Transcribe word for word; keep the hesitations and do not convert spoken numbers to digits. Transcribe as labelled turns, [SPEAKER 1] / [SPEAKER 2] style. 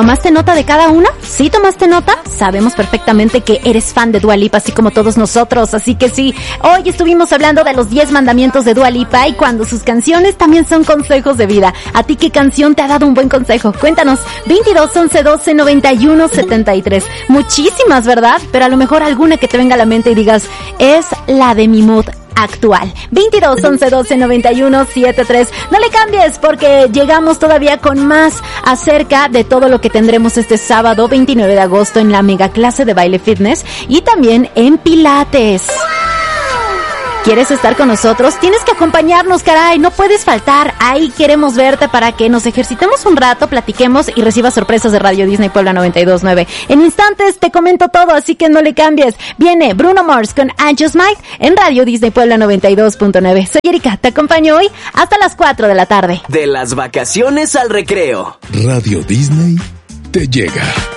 [SPEAKER 1] ¿Tomaste nota de cada una? ¿Sí tomaste nota? Sabemos perfectamente que eres fan de Dua Lipa, así como todos nosotros, así que sí. Hoy estuvimos hablando de los diez mandamientos de Dua Lipa y cuando sus canciones también son consejos de vida. ¿A ti qué canción te ha dado un buen consejo? Cuéntanos. veintidós, once, doce, noventa y uno, setenta y tres. Muchísimas, ¿verdad? Pero a lo mejor alguna que te venga a la mente y digas, es la de mi mood actual. veintidós, once, doce, noventa y uno, setenta y tres. No le cambies porque llegamos todavía con más acerca de todo lo que tendremos este sábado veintinueve de agosto en la mega clase de baile fitness y también en Pilates. ¿Quieres estar con nosotros? Tienes que acompañarnos, caray, no puedes faltar. Ahí queremos verte para que nos ejercitemos un rato, platiquemos y recibas sorpresas de Radio Disney Puebla noventa y dos punto nueve. En instantes te comento todo, así que no le cambies. Viene Bruno Mars con I Just Might en Radio Disney Puebla noventa y dos punto nueve. Soy Erika, te acompaño hoy hasta las cuatro de la tarde.
[SPEAKER 2] De las vacaciones al recreo.
[SPEAKER 3] Radio Disney te llega.